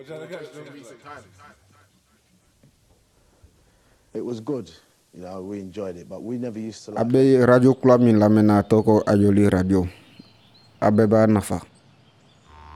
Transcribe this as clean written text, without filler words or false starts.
in recent times. It was good. We enjoyed it, but we never used to Abe radio club min lamena toko ayoli radio. Abe ba nafa.